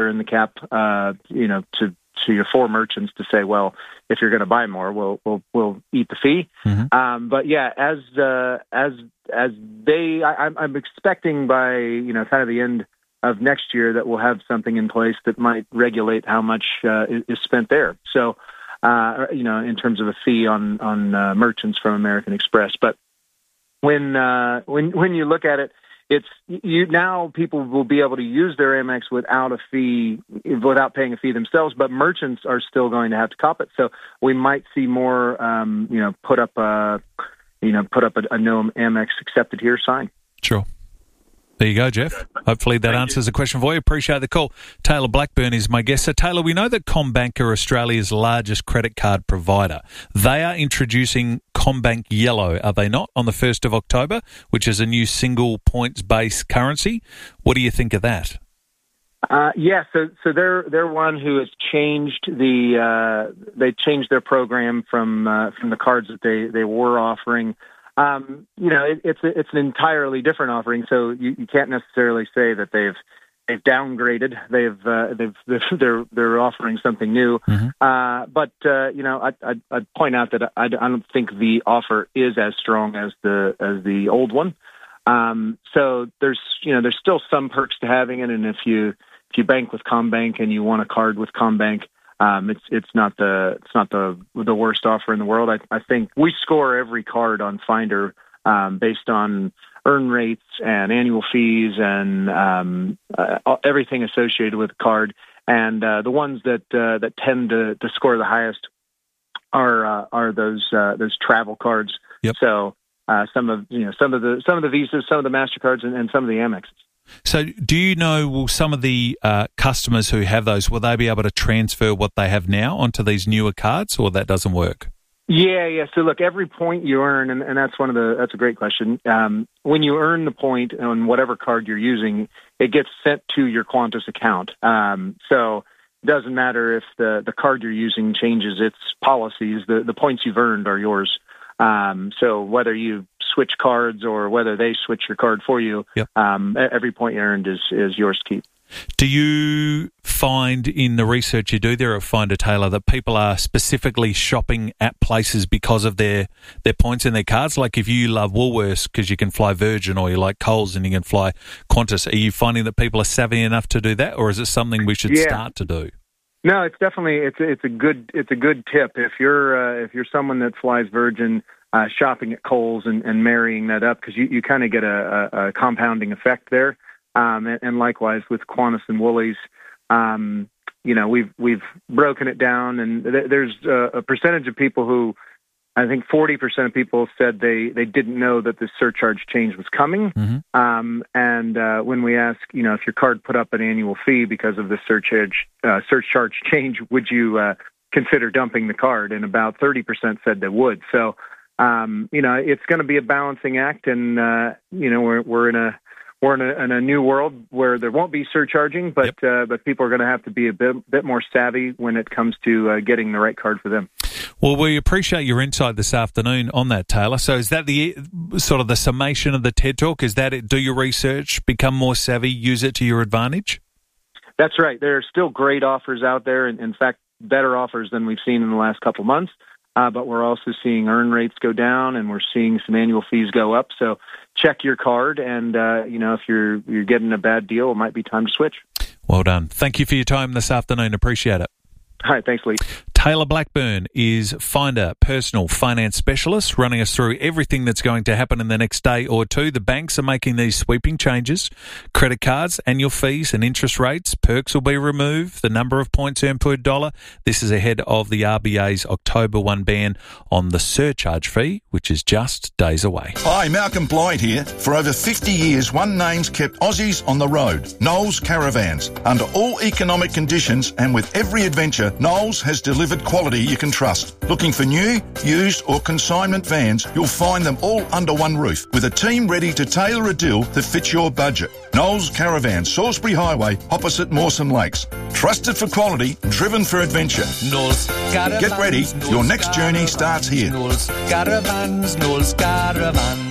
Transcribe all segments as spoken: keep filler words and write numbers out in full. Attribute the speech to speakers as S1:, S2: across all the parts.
S1: in the cap, uh, you know, to to your four merchants to say, well, if you're going to buy more, we'll we'll we'll eat the fee. Mm-hmm. Um, but yeah, as uh, as as they, I, I'm expecting by you know kind of the end of next year that we'll have something in place that might regulate how much uh, is spent there. So uh, you know, in terms of a fee on on uh, merchants from American Express, but when uh, when when you look at it. It's you now. People will be able to use their Amex without a fee, without paying a fee themselves. But merchants are still going to have to cop it. So we might see more, um, you know, put up a, you know, put up a, a no Amex accepted here sign.
S2: Sure. There you go, Jeff. Hopefully that
S1: Thank
S2: answers
S1: you.
S2: the question for you. Appreciate the call. Taylor Blackburn is my guest. So, Taylor, we know that CommBank are Australia's largest credit card provider. They are introducing CommBank Yellow, are they not, on the first of October, which is a new single points-based currency. What do you think of that?
S1: Uh, yeah, so so they're they're one who has changed the uh, they changed their program from uh, from the cards that they, they were offering. Um, you know, it, it's a, it's an entirely different offering, so you, you can't necessarily say that they've they've downgraded. They've uh, they've they're they're offering something new. Mm-hmm. Uh, but uh, you know, I, I'd, I'd point out that I, I don't think the offer is as strong as the as the old one. Um, so there's you know there's still some perks to having it, and if you if you bank with CommBank and you want a card with CommBank. Um, it's it's not the it's not the the worst offer in the world. I, I think we score every card on Finder um, based on earn rates and annual fees and um, uh, everything associated with the card. And uh, the ones that uh, that tend to, to score the highest are uh, are those uh, those travel cards.
S2: Yep.
S1: So uh, some of you know some of the some of the Visas, some of the Mastercards, and, and some of the Amexes.
S2: So do you know, will some of the uh, customers who have those, will they be able to transfer what they have now onto these newer cards, or that doesn't work?
S1: Yeah, yeah. So look, every point you earn, and, and that's one of the, that's a great question. Um, when you earn the point on whatever card you're using, it gets sent to your Qantas account. Um, so it doesn't matter if the, the card you're using changes its policies, the, the points you've earned are yours. Um, so whether you switch cards or whether they switch your card for you, yep. um, every point you earned is, is yours to keep.
S2: Do you find in the research you do there at Finder, Taylor, that people are specifically shopping at places because of their, their points in their cards? Like if you love Woolworths because you can fly Virgin, or you like Coles and you can fly Qantas, are you finding that people are savvy enough to do that, or is it something we should yeah. start to do?
S1: No, it's definitely it's a, it's a good it's a good tip if you're uh, if you're someone that flies Virgin, uh, shopping at Coles and, and marrying that up, because you, you kind of get a, a, a compounding effect there, um, and, and likewise with Qantas and Woolies, um, you know we've we've broken it down, and th- there's a, a percentage of people who, I think forty percent of people said they, they didn't know that this surcharge change was coming. Mm-hmm. Um, and uh, when we ask, you know, if your card put up an annual fee because of the surcharge uh, surcharge change, would you uh, consider dumping the card? And about thirty percent said they would. So, um, you know, it's going to be a balancing act, and uh, you know, we're we're in a we're in a, in a new world where there won't be surcharging, but yep. uh, but people are going to have to be a bit bit more savvy when it comes to uh, getting the right card for them.
S2: Well, we appreciate your insight this afternoon on that, Taylor. So is that the sort of the summation of the TED Talk? Is that it? Do your research, become more savvy, use it to your advantage?
S1: That's right. There are still great offers out there, and in fact, better offers than we've seen in the last couple of months. Uh, but we're also seeing earn rates go down, and we're seeing some annual fees go up. So check your card, and uh, you know if you're you're getting a bad deal, it might be time to switch.
S2: Well done. Thank you for your time this afternoon. Appreciate it.
S1: All right, thanks, Lee.
S2: Taylor Blackburn is Finder Personal Finance Specialist, running us through everything that's going to happen in the next day or two. The banks are making these sweeping changes. Credit cards, annual fees and interest rates, perks will be removed, the number of points earned per dollar. This is ahead of the R B A's October first ban on the surcharge fee, which is just days away.
S3: Hi, Malcolm Blyde here. For over fifty years, one name's kept Aussies on the road, Knowles Caravans. Under all economic conditions and with every adventure, Knowles has delivered quality you can trust. Looking for new, used or consignment vans, you'll find them all under one roof with a team ready to tailor a deal that fits your budget. Knowles Caravan, Salisbury Highway, opposite Mawson Lakes. Trusted for quality, driven for adventure.
S4: Knowles Caravans.
S3: Get ready,
S4: Knowles
S3: your next
S4: Caravans,
S3: journey starts here.
S4: Knowles Caravans, Knowles Caravans.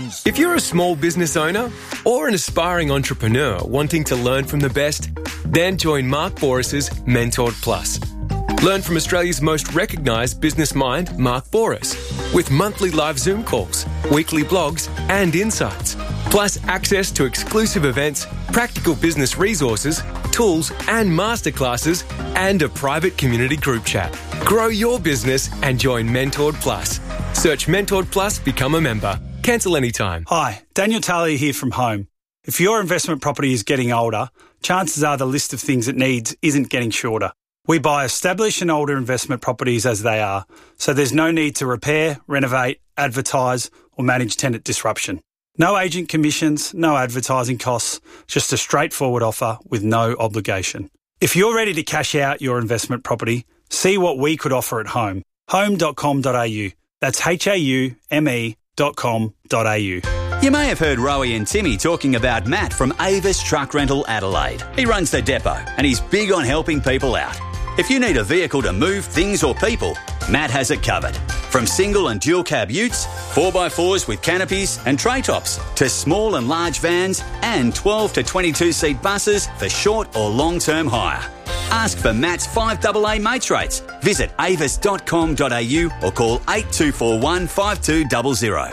S3: Solutions.
S4: If you're a small business owner or an aspiring entrepreneur wanting to learn from the best, then join Mark Boris's Mentored Plus. Learn from Australia's most recognised business mind, Mark Boris, with monthly live Zoom calls, weekly blogs and insights, plus access to exclusive events, practical business resources, tools and masterclasses, and a private community group chat. Grow your business and join Mentored Plus. Search Mentored Plus, become a member. Cancel anytime.
S5: Hi, Daniel Talia here from Home. If your investment property is getting older, chances are the list of things it needs isn't getting shorter. We buy established and older investment properties as they are, so there's no need to repair, renovate, advertise or manage tenant disruption. No agent commissions, no advertising costs, just a straightforward offer with no obligation. If you're ready to cash out your investment property, see what we could offer at Home. home dot com dot a u. That's H A U M E dot com dot a u.
S6: You may have heard Rowie and Timmy talking about Matt from Avis Truck Rental Adelaide. He runs the depot and he's big on helping people out. If you need a vehicle to move things or people, Matt has it covered. From single and dual cab utes, four by fours with canopies and tray tops, to small and large vans and twelve to twenty-two seat buses for short or long-term hire. Ask for Matt's five double A mates rates. Visit avis dot com dot a u or call eight two four one, five two zero zero.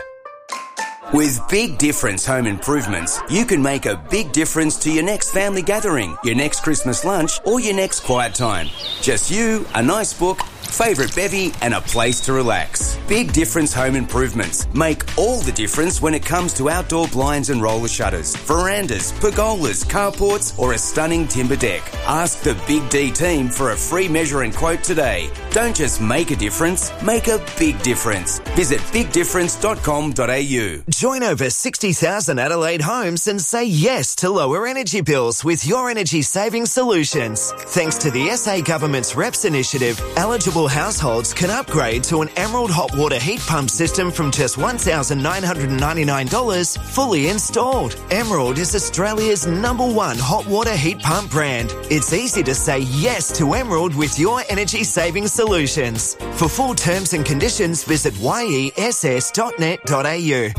S7: With Big Difference Home Improvements, you can make a big difference to your next family gathering, your next Christmas lunch, or your next quiet time. Just you, a nice book, favourite bevy, and a place to relax. Big Difference Home Improvements make all the difference when it comes to outdoor blinds and roller shutters, verandas, pergolas, carports, or a stunning timber deck. Ask the Big D team for a free measure and quote today. Don't just make a difference, make a big difference. Visit big difference dot com dot a u.
S8: Join over sixty thousand Adelaide homes and say yes to lower energy bills with your energy saving solutions. Thanks to the S A Government's R E P S initiative, eligible households can upgrade to an Emerald hot water heat pump system from just one thousand nine hundred ninety-nine dollars fully installed. Emerald is Australia's number one hot water heat pump brand. It's easy to say yes to Emerald with your energy saving solutions. For full terms and conditions, visit y e s s dot net dot a u.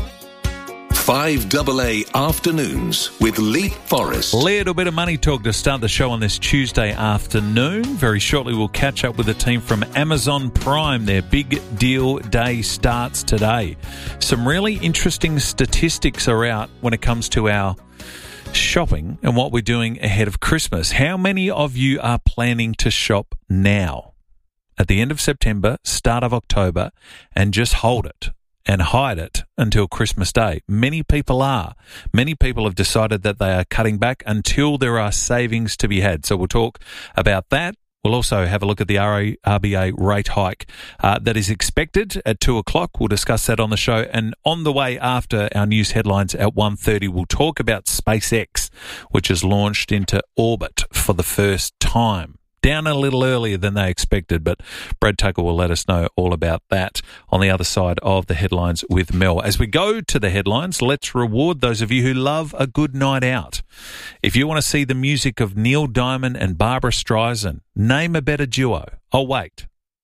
S9: five double A Afternoons with Leap Forest.
S2: Little bit of money talk to start the show on this Tuesday afternoon. Very shortly we'll catch up with the team from Amazon Prime. Their big deal day starts today. Some really interesting statistics are out when it comes to our shopping and what we're doing ahead of Christmas. How many of you are planning to shop now, at the end of September, start of October, and just hold it and hide it until Christmas Day? Many people are. Many people have decided that they are cutting back until there are savings to be had. So we'll talk about that. We'll also have a look at the R B A rate hike uh, that is expected at two o'clock. We'll discuss that on the show. And on the way after our news headlines at one thirty, we'll talk about SpaceX, which has launched into orbit for the first time. Down a little earlier than they expected, but Brad Tucker will let us know all about that on the other side of the headlines with Mel. As we go to the headlines, let's reward those of you who love a good night out. If you want to see the music of Neil Diamond and Barbra Streisand, name a better duo. Oh, wait.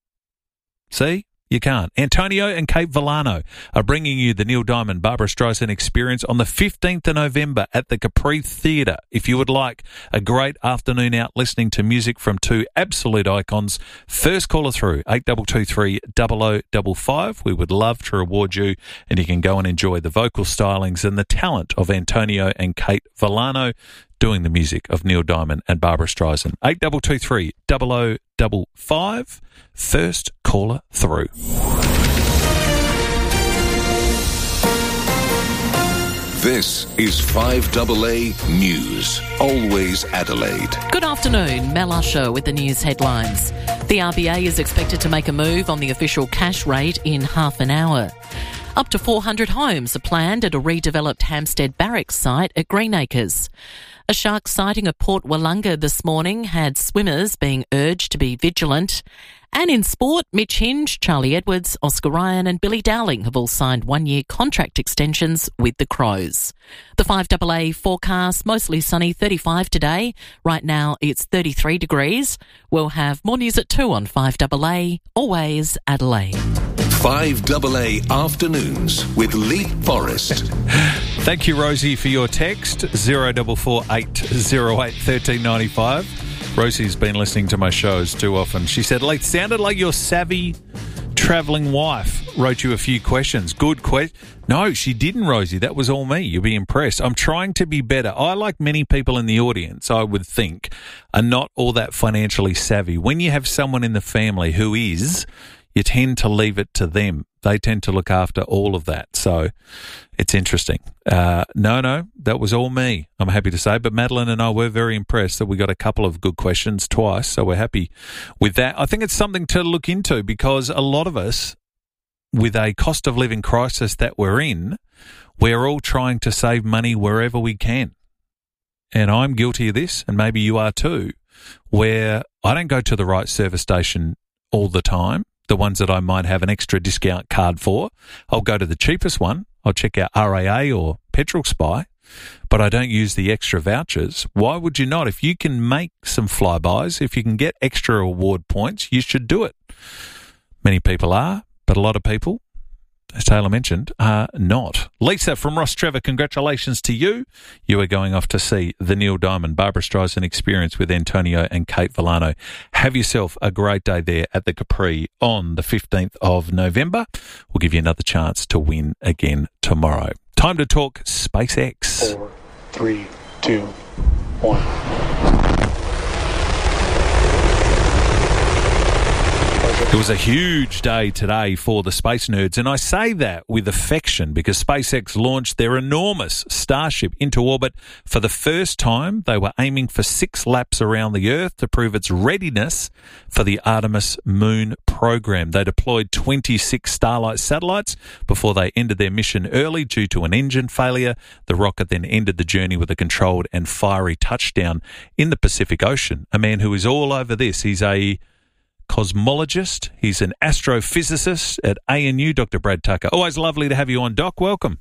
S2: See? You can't. Antonio and Kate Villano are bringing you the Neil Diamond Barbra Streisand experience on the fifteenth of November at the Capri Theatre. If you would like a great afternoon out listening to music from two absolute icons, first caller through eight two two three, zero zero five five. We would love to reward you, and you can go and enjoy the vocal stylings and the talent of Antonio and Kate Villano doing the music of Neil Diamond and Barbra Streisand. eight two two three, zero zero five five. First caller through.
S9: This is five double A News, always Adelaide.
S10: Good afternoon, Mel Usher with the news headlines. The R B A is expected to make a move on the official cash rate in half an hour. Up to four hundred homes are planned at a redeveloped Hampstead Barracks site at Greenacres. A shark sighting at Port Wollonga this morning had swimmers being urged to be vigilant. And in sport, Mitch Hinge, Charlie Edwards, Oscar Ryan and Billy Dowling have all signed one-year contract extensions with the Crows. The five double A forecast, mostly sunny, thirty-five today. Right now it's thirty-three degrees. We'll have more news at two on five double A, always Adelaide.
S9: five double A Afternoons with Leap Forest.
S2: Thank you, Rosie, for your text, zero four four eight zero eight one three nine five. Rosie's been listening to my shows too often. She said, Leith, sounded like your savvy travelling wife wrote you a few questions. Good question. No, she didn't, Rosie. That was all me. You'll be impressed. I'm trying to be better. I, like many people in the audience, I would think, are not all that financially savvy. When you have someone in the family who is, you tend to leave it to them. They tend to look after all of that. So it's interesting. Uh, no, no, that was all me, I'm happy to say. But Madeline and I were very impressed that we got a couple of good questions twice. So we're happy with that. I think it's something to look into because a lot of us, with a cost of living crisis that we're in, we're all trying to save money wherever we can. And I'm guilty of this, and maybe you are too, where I don't go to the right service station all the time. The ones that I might have an extra discount card for, I'll go to the cheapest one. I'll check out R A A or Petrol Spy, but I don't use the extra vouchers. Why would you not? If you can make some flybys, if you can get extra award points, you should do it. Many people are, but a lot of people, as Taylor mentioned, are not. Lisa from Ross Trevor, congratulations to you. You are going off to see the Neil Diamond Barbra Streisand Experience with Antonio and Kate Villano. Have yourself a great day there at the Capri on the fifteenth of November. We'll give you another chance to win again tomorrow. Time to talk SpaceX.
S11: Four, three, two, one.
S2: It was a huge day today for the space nerds, and I say that with affection because SpaceX launched their enormous Starship into orbit. For the first time, they were aiming for six laps around the Earth to prove its readiness for the Artemis moon program. They deployed twenty-six Starlight satellites before they ended their mission early due to an engine failure. The rocket then ended the journey with a controlled and fiery touchdown in the Pacific Ocean. A man who is all over this. He's a cosmologist. He's an astrophysicist at A N U, Doctor Brad Tucker. Always lovely to have you on, Doc. Welcome.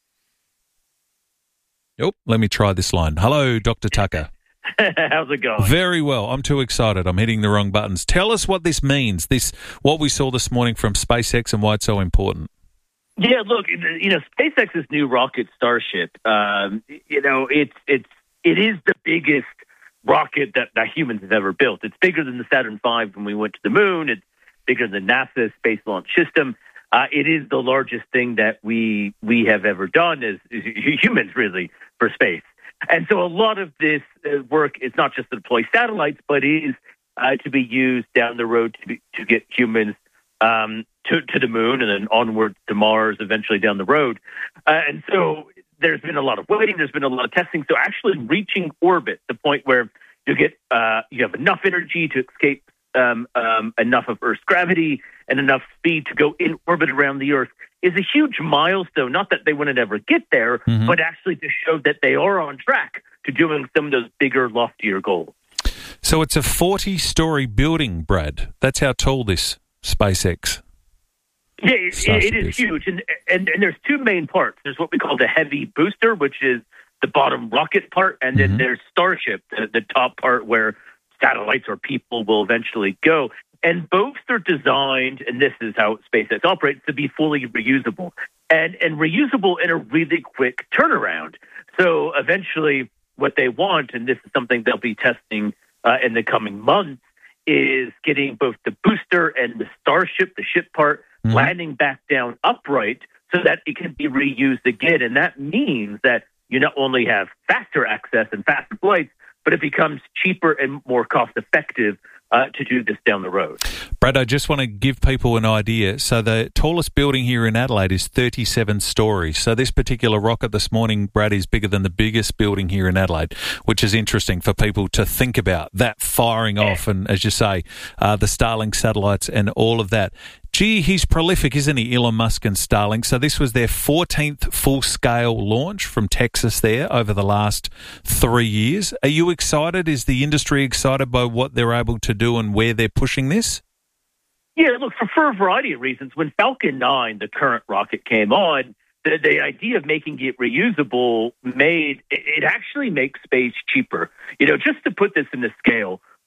S2: Oh, let me try this line. Hello, Doctor Tucker.
S12: How's it going?
S2: Very well. I'm too excited. I'm hitting the wrong buttons. Tell us what this means, this what we saw this morning from SpaceX and why it's so important.
S12: Yeah, look, you know, SpaceX's new rocket Starship, um, you know, it's it's it is the biggest rocket that, that humans have ever built. It's bigger than the Saturn five when we went to the moon. It's bigger than NASA's Space Launch System. Uh, it is the largest thing that we we have ever done as, as humans, really, for space. And so a lot of this uh, work is not just to deploy satellites, but is uh, to be used down the road to, be, to get humans um, to, to the moon and then onward to Mars eventually down the road. Uh, and so there's been a lot of waiting. There's been a lot of testing. So actually reaching orbit, the point where you get uh, you have enough energy to escape um, um, enough of Earth's gravity and enough speed to go in orbit around the Earth, is a huge milestone. Not that they wouldn't ever get there, mm-hmm. but actually to show that they are on track to doing some of those bigger, loftier goals.
S2: So it's a forty-story building, Brad. That's how tall this SpaceX
S12: Yeah, it, it is huge, and, and and there's two main parts. There's what we call the heavy booster, which is the bottom rocket part, and then mm-hmm. there's Starship, the, the top part where satellites or people will eventually go. And both are designed, and this is how SpaceX operates, to be fully reusable, and and reusable in a really quick turnaround. So eventually, what they want, and this is something they'll be testing uh, in the coming months, is getting both the booster and the Starship, the ship part, mm-hmm. landing back down upright so that it can be reused again. And that means that you not only have faster access and faster flights, but it becomes cheaper and more cost-effective uh, to do this down the road.
S2: Brad, I just want to give people an idea. So the tallest building here in Adelaide is thirty-seven stories. So this particular rocket this morning, Brad, is bigger than the biggest building here in Adelaide, which is interesting for people to think about, that firing off and, as you say, uh, the Starlink satellites and all of that. Gee, he's prolific, isn't he, Elon Musk and Starlink? So this was their fourteenth full-scale launch from Texas there over the last three years. Are you excited? Is the industry excited by what they're able to do and where they're pushing this?
S12: Yeah, look, for, for a variety of reasons. When Falcon nine, the current rocket, came on, the, the idea of making it reusable made, it, it actually makes space cheaper. You know, just to put this in the scale,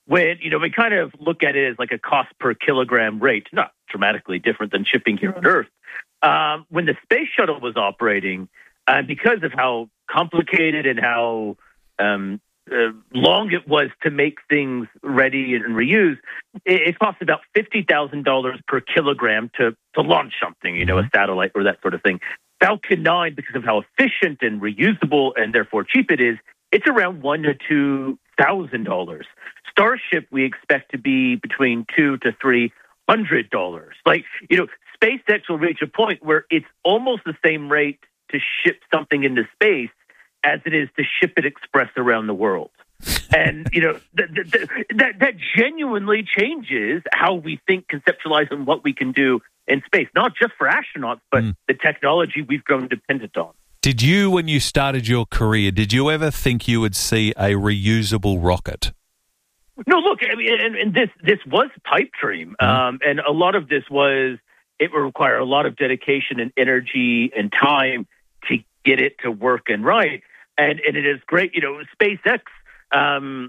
S12: when, you know, we kind of look at it as like a cost per kilogram rate, not dramatically different than shipping here on Earth. Um, when the space shuttle was operating, uh, because of how complicated and how um, uh, long it was to make things ready and reuse, it, it cost about fifty thousand dollars per kilogram to, to launch something, you know, a satellite or that sort of thing. Falcon nine, because of how efficient and reusable and therefore cheap it is, it's around one to two thousand dollars. Starship, we expect to be between two to three hundred dollars. Like, you know, SpaceX will reach a point where it's almost the same rate to ship something into space as it is to ship it express around the world. And, you know, th- th- th- that that genuinely changes how we think, conceptualize, and what we can do in space, not just for astronauts, but mm. the technology we've grown dependent on.
S2: Did you, when you started your career, did you ever think you would see a reusable rocket?
S12: No, look, I mean, and, and this this was pipe dream, mm. um, and a lot of this was, it would require a lot of dedication and energy and time to get it to work and right. And, and it is great, you know, SpaceX um,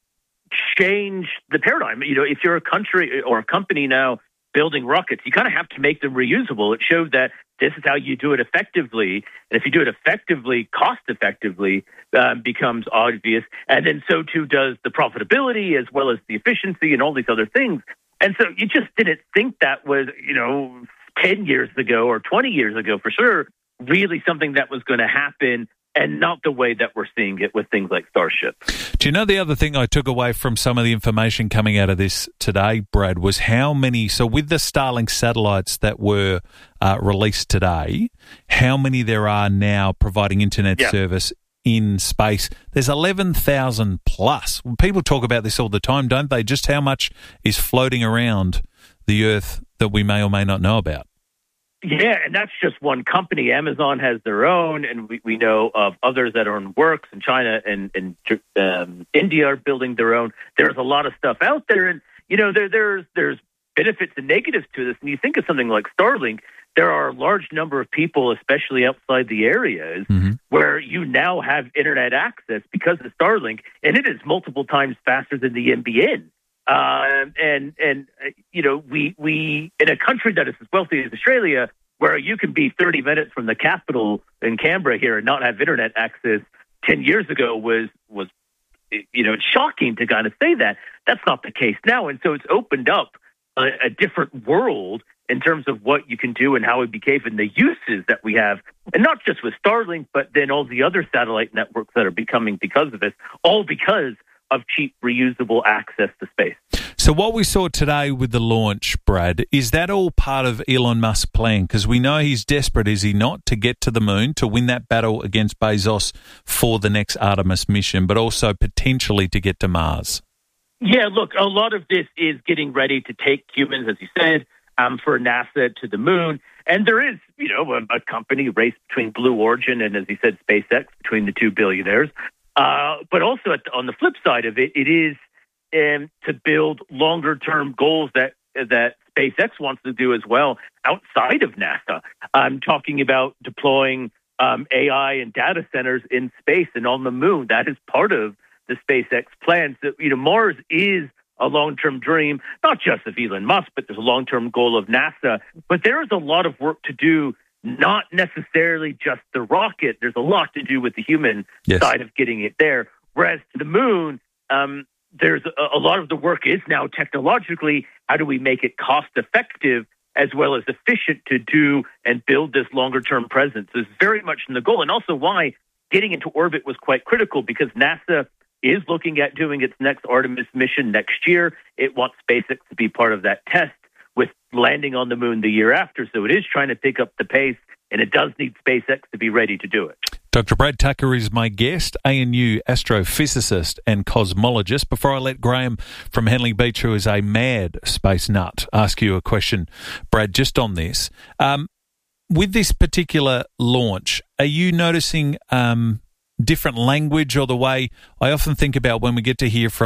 S12: changed the paradigm. You know, if you're a country or a company now building rockets, you kind of have to make them reusable. It showed that this is how you do it effectively. And if you do it effectively, cost effectively, um, becomes obvious. And then so too does the profitability as well as the efficiency and all these other things. And so you just didn't think that was, you know, ten years ago or twenty years ago for sure, really something that was going to happen, and not the way that we're seeing it with things like Starship.
S2: Do you know the other thing I took away from some of the information coming out of this today, Brad, was how many, so with the Starlink satellites that were uh, released today, how many there are now providing internet yeah. service in space? There's eleven thousand plus. People talk about this all the time, don't they? Just how much is floating around the Earth that we may or may not know about.
S12: Yeah, and that's just one company. Amazon has their own, and we, we know of others that are in works, and China and, and um, India are building their own. There's a lot of stuff out there, and, you know, there, there's there's benefits and negatives to this. And you think of something like Starlink, there are a large number of people, especially outside the areas, mm-hmm. where you now have internet access because of Starlink, and it is multiple times faster than the N B N. Uh, and, and uh, you know, we, we, in a country that is as wealthy as Australia, where you can be thirty minutes from the capital in Canberra here and not have internet access ten years ago was, was, you know, shocking to kind of say that. That's not the case now. And so it's opened up a, a different world in terms of what you can do and how it behave and the uses that we have. And not just with Starlink, but then all the other satellite networks that are becoming because of this, all because of cheap, reusable access to space.
S2: So what we saw today with the launch, Brad, is that all part of Elon Musk's plan? Because we know he's desperate, is he not, to get to the moon, to win that battle against Bezos for the next Artemis mission, but also potentially to get to Mars.
S12: Yeah, look, a lot of this is getting ready to take humans, as you said, um, for NASA to the moon. And there is, you know, a, a company race between Blue Origin and, as you said, SpaceX, between the two billionaires. Uh, but also at the, on the flip side of it, it is um, to build longer-term goals that that SpaceX wants to do as well outside of NASA. I'm talking about deploying um, A I and data centers in space and on the moon. That is part of the SpaceX plan. So, you know, Mars is a long-term dream, not just of Elon Musk, but there's a long-term goal of NASA. But there is a lot of work to do. Not necessarily just the rocket. There's a lot to do with the human yes. side of getting it there. Whereas to the moon, um, there's a, a lot of the work is now technologically, how do we make it cost effective as well as efficient to do and build this longer term presence is very much in the goal. And also why getting into orbit was quite critical, because NASA is looking at doing its next Artemis mission next year. It wants SpaceX to be part of that test, with landing on the moon the year after. So it is trying to pick up the pace, and it does need SpaceX to be ready to do it.
S2: Doctor Brad Tucker is my guest, A N U astrophysicist and cosmologist. Before I let Graham from Henley Beach, who is a mad space nut, ask you a question, Brad, just on this. Um, with this particular launch, are you noticing um, different language, or the way I often think about when we get to hear from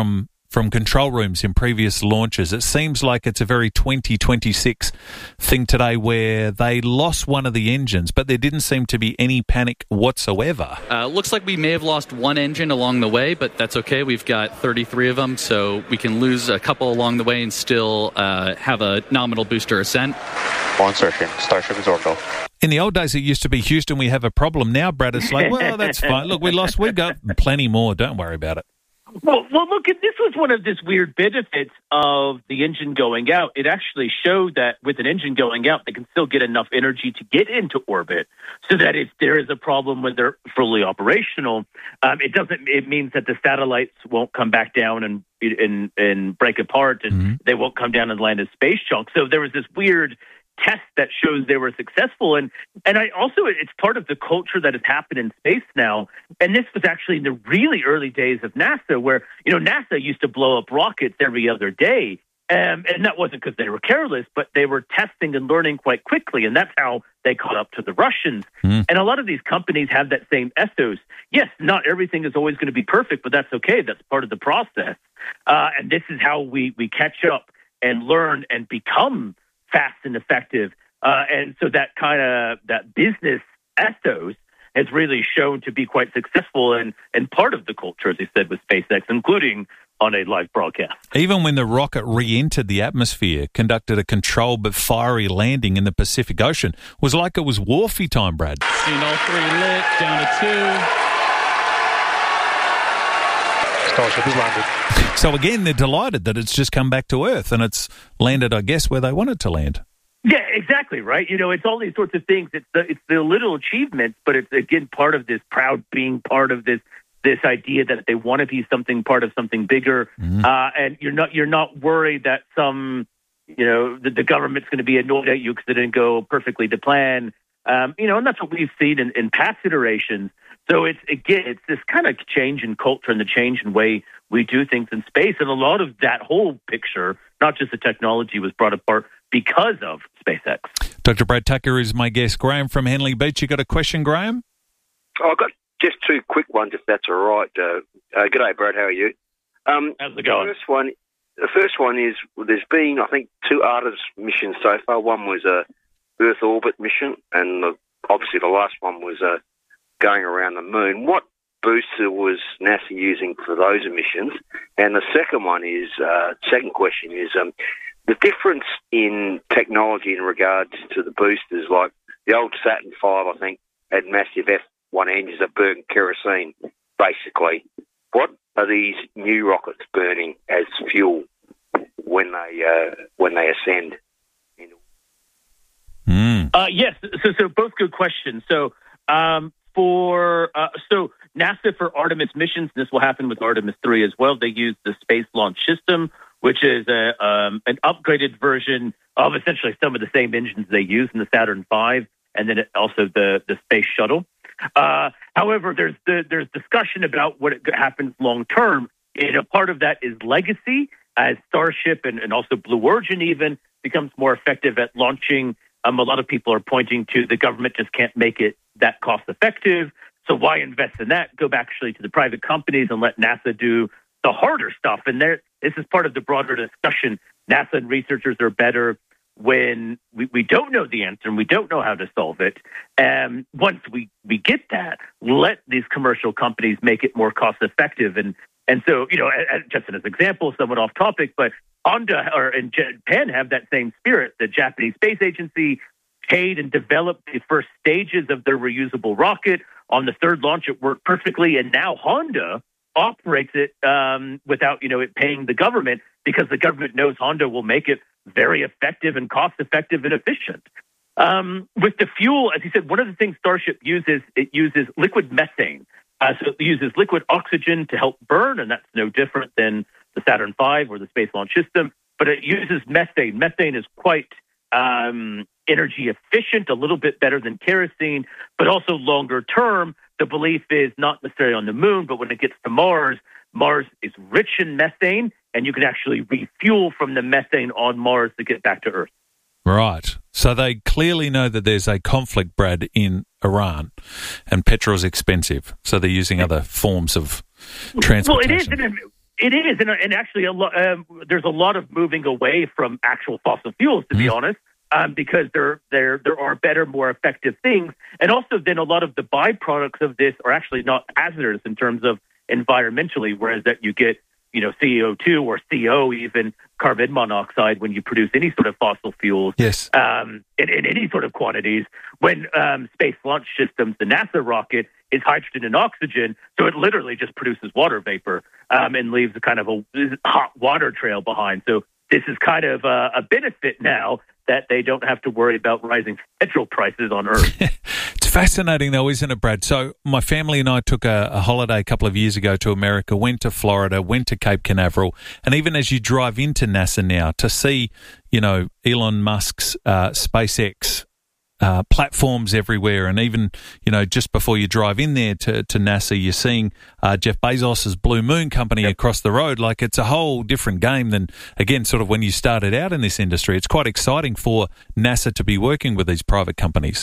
S2: from control rooms in previous launches. It seems like it's a very twenty twenty-six thing today where they lost one of the engines, but there didn't seem to be any panic whatsoever.
S13: Uh, looks like we may have lost one engine along the way, but that's okay. We've got thirty-three of them, so we can lose a couple along the way and still uh, have a nominal booster ascent.
S14: One searching. Starship is orbital.
S2: In the old days, it used to be Houston, we have a problem. Now, Brad, it's like, well, that's fine. Look, we lost. We've got plenty more. Don't worry about it.
S12: Well, well, look, this was one of this weird benefits of the engine going out. It actually showed that with an engine going out, they can still get enough energy to get into orbit, so that if there is a problem when they're fully operational, um, it doesn't. It means that the satellites won't come back down and and and break apart, and mm-hmm. they won't come down and land as space junk. So there was this weird test that shows they were successful. And and I also, it's part of the culture that has happened in space now. And this was actually in the really early days of NASA, where, you know, NASA used to blow up rockets every other day. Um, and that wasn't because they were careless, but they were testing and learning quite quickly. And that's how they caught up to the Russians. Mm. And a lot of these companies have that same ethos. Yes, not everything is always going to be perfect, but that's okay. That's part of the process. Uh, and this is how we, we catch up and learn and become fast and effective. Uh, and so that kind of, that business ethos has really shown to be quite successful and, and part of the culture, as I said, with SpaceX, including on a live broadcast.
S2: Even when the rocket re-entered the atmosphere, conducted a controlled but fiery landing in the Pacific Ocean, was like it was Wharfie time, Brad.
S13: Seen all three lit, down to two.
S14: Starship is landed.
S2: So again, they're delighted that it's just come back to Earth and it's landed, I guess, where they want it to land.
S12: Yeah, exactly, right? You know, it's all these sorts of things. It's the, it's the little achievements, but it's, again, part of this proud being part of this this idea that they want to be something, part of something bigger. Mm-hmm. Uh, and you're not you're not worried that some, you know, the, the government's going to be annoyed at you because it didn't go perfectly to plan. Um, you know, and that's what we've seen in, in past iterations. So it's, again, it's this kind of change in culture and the change in way we do things in space. And a lot of that whole picture, not just the technology, was brought apart because of SpaceX.
S2: Doctor Brad Tucker is my guest. Graham from Henley Beach. You got a question, Graham?
S15: Oh, I've got just two quick ones, if that's all right. Uh, uh, g'day, Brad. How are you? Um,
S12: How's it going?
S15: The first one, the first one is there's been, I think, two Artemis missions so far. One was a Earth orbit mission, and the, obviously the last one was a going around the moon. What booster was NASA using for those emissions? And the second one is, uh, second question is um, the difference in technology in regards to the boosters. Like the old Saturn five, I think, had massive F one engines that burned kerosene, basically. What are these new rockets burning as fuel when they uh, when they ascend?
S2: Mm.
S12: Uh, yes, so so both good questions. So. Um, For uh, so NASA for Artemis missions, this will happen with Artemis three as well. They use the Space Launch System, which is a, um, an upgraded version of essentially some of the same engines they use in the Saturn five, and then it, also the the Space Shuttle. Uh, however, there's the, there's discussion about what happens long term. And a part of that is legacy, as Starship and, and also Blue Origin even becomes more effective at launching. Um, a lot of people are pointing to the government just can't make it that cost effective. So why invest in that? Go back actually to the private companies and let NASA do the harder stuff. And there, this is part of the broader discussion. NASA and researchers are better when we, we don't know the answer and we don't know how to solve it. And once we, we get that, let these commercial companies make it more cost effective. And and so, you know, just as an example, somewhat off topic, but Honda or and Japan have that same spirit. The Japanese Space Agency paid and developed the first stages of their reusable rocket. On the third launch, it worked perfectly, and now Honda operates it um, without, you know, it paying the government, because the government knows Honda will make it very effective and cost-effective and efficient. Um, with the fuel, as you said, one of the things Starship uses, it uses liquid methane. Uh, so it uses liquid oxygen to help burn, and that's no different than the Saturn five or the Space Launch System. But it uses methane. Methane is quite um, energy efficient, a little bit better than kerosene, but also longer term. The belief is not necessarily on the moon, but when it gets to Mars, Mars is rich in methane, and you can actually refuel from the methane on Mars to get back to Earth.
S2: Right. So they clearly know that there's a conflict, Brad, in Iran, and petrol's expensive. So they're using other forms of transportation.
S12: Well, it is. It is, and, and actually, a lo- um, there's a lot of moving away from actual fossil fuels, to mm-hmm. be honest, um, because there there there are better, more effective things, and also then a lot of the byproducts of this are actually not hazardous in terms of environmentally, whereas that you get, you know, C O two or C O, even carbon monoxide, when you produce any sort of fossil fuels,
S2: yes,
S12: um, in, in any sort of quantities. When um, Space Launch Systems, the NASA rocket, is hydrogen and oxygen, so it literally just produces water vapor um, and leaves a kind of a hot water trail behind. So this is kind of a, a benefit now that they don't have to worry about rising petrol prices on Earth.
S2: It's fascinating, though, isn't it, Brad? So my family and I took a, a holiday a couple of years ago to America, went to Florida, went to Cape Canaveral, and even as you drive into NASA now, to see, you know, Elon Musk's uh, SpaceX Uh, platforms everywhere, and even, you know, just before you drive in there to, to NASA, you're seeing uh, Jeff Bezos's Blue Moon company yep. across the road. Like, it's a whole different game than, again, sort of when you started out in this industry. It's quite exciting for NASA to be working with these private companies.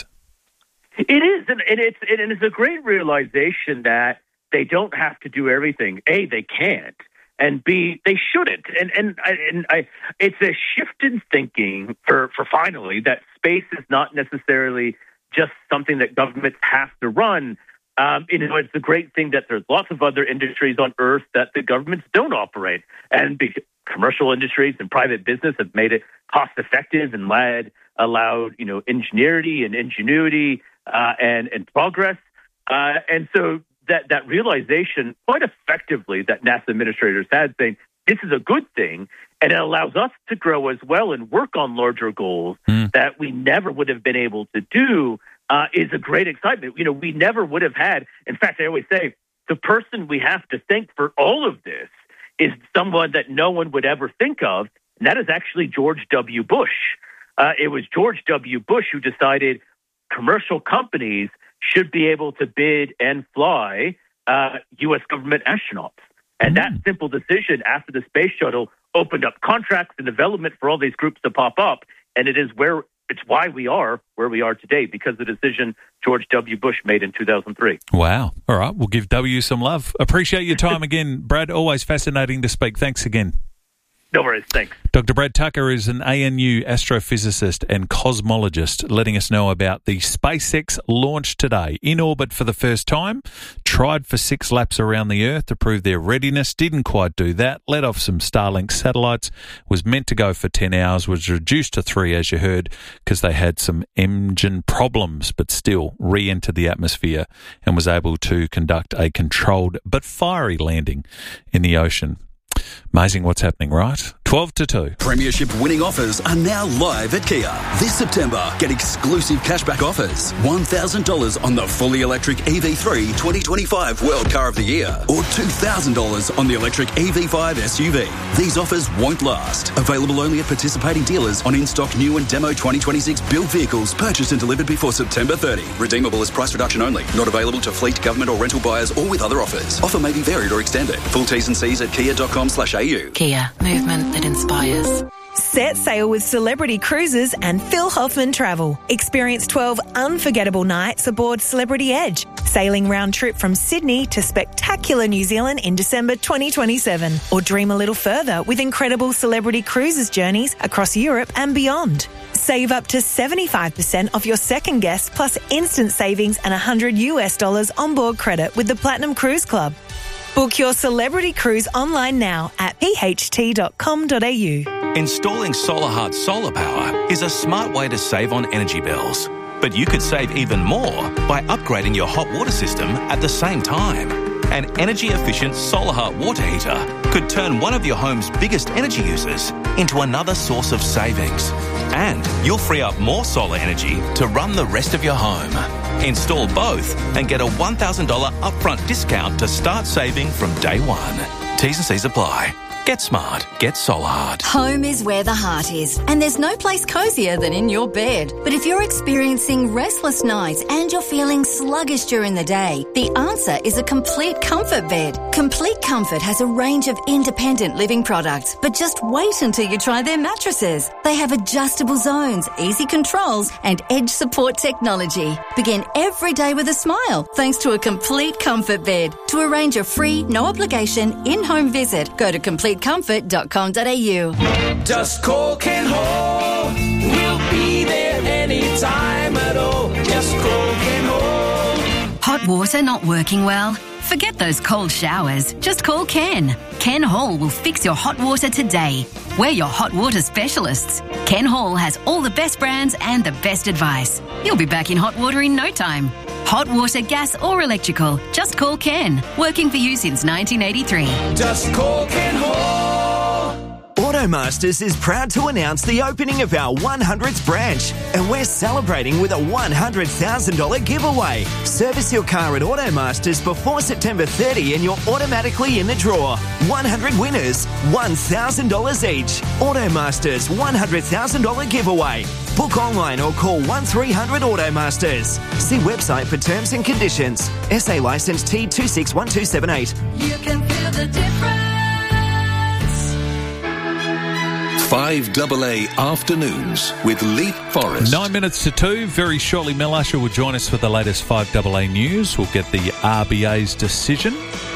S12: It is, and it's and it's a great realization that they don't have to do everything. A, they can't. And B, they shouldn't. And and I, and I, it's a shift in thinking for, for finally that space is not necessarily just something that governments have to run. Um, you know, it's a great thing that there's lots of other industries on Earth that the governments don't operate, and be, commercial industries and private business have made it cost effective and led allowed you know ingenuity and ingenuity uh, and and progress. Uh, and so. That that realization quite effectively that NASA administrators had, saying this is a good thing, and it allows us to grow as well and work on larger goals mm. that we never would have been able to do, uh, is a great excitement. You know, we never would have had. In fact, I always say the person we have to thank for all of this is someone that no one would ever think of, and that is actually George W. Bush. Uh, it was George W. Bush who decided commercial companies should be able to bid and fly uh, U S government astronauts. And that simple decision after the space shuttle opened up contracts and development for all these groups to pop up. And it is where it's why we are where we are today, because of the decision George W. Bush made in two thousand three.
S2: Wow. All right. We'll give W some love. Appreciate your time again, Brad. Always fascinating to speak. Thanks again.
S12: No worries. Thanks.
S2: Doctor Brad Tucker is an A N U astrophysicist and cosmologist, letting us know about the SpaceX launch today. In orbit for the first time, tried for six laps around the Earth to prove their readiness, didn't quite do that, let off some Starlink satellites, was meant to go for ten hours, was reduced to three, as you heard, because they had some engine problems, but still re-entered the atmosphere and was able to conduct a controlled but fiery landing in the ocean. Amazing what's happening, right? twelve to two.
S16: Premiership winning offers are now live at Kia. This September, get exclusive cashback offers. one thousand dollars on the fully electric E V three twenty twenty-five World Car of the Year, or two thousand dollars on the electric E V five S U V. These offers won't last. Available only at participating dealers on in-stock new and demo twenty twenty-six build vehicles purchased and delivered before September thirtieth. Redeemable as price reduction only. Not available to fleet, government or rental buyers or with other offers. Offer may be varied or extended. Full T's and C's at kia.com slash AU.
S17: Kia, movement that inspires. Set sail with Celebrity Cruises and Phil Hoffman Travel. Experience twelve unforgettable nights aboard Celebrity Edge, sailing round trip from Sydney to spectacular New Zealand in December twenty twenty-seven. Or dream a little further with incredible Celebrity Cruises journeys across Europe and beyond. Save up to seventy-five percent off your second guest, plus instant savings and one hundred US dollars onboard credit with the Platinum Cruise Club. Book your Celebrity Cruise online now at p h t dot com dot a u.
S18: Installing SolarHeart solar power is a smart way to save on energy bills. But you could save even more by upgrading your hot water system at the same time. An energy-efficient SolarHeart water heater could turn one of your home's biggest energy users into another source of savings. And you'll free up more solar energy to run the rest of your home. Install both and get a one thousand dollars upfront discount to start saving from day one. T's and C's apply. Get smart. Get Solahard.
S19: Home is where the heart is, and there's no place cosier than in your bed. But if you're experiencing restless nights and you're feeling sluggish during the day, the answer is a Complete Comfort bed. Complete Comfort has a range of independent living products, but just wait until you try their mattresses. They have adjustable zones, easy controls, and edge support technology. Begin every day with a smile thanks to a Complete Comfort bed. To arrange a free, no obligation, in-home visit, go to complete comfort dot com dot a u.
S20: Just call Ken Hall. We'll be there anytime at all. Just call Ken Hall.
S21: Hot water not working well? Forget those cold showers. Just call Ken. Ken Hall will fix your hot water today. We're your hot water specialists. Ken Hall has all the best brands and the best advice. You'll be back in hot water in no time. Hot water, gas or electrical. Just call Ken. Working for you since nineteen eighty-three.
S20: Just call Ken Hall.
S8: Automasters is proud to announce the opening of our one hundredth branch, and we're celebrating with a one hundred thousand dollars giveaway. Service your car at Automasters before September thirtieth and you're automatically in the draw. one hundred winners, one thousand dollars each. Automasters one hundred thousand dollars giveaway. Book online or call one three hundred Automasters. See website for terms and conditions. S A licence T two six one two seven eight.
S20: You can feel the difference.
S9: five double A Afternoons with Leap Forest.
S2: Nine minutes to two. Very shortly, Mel Usher will join us for the latest five double A news. We'll get the R B A's decision.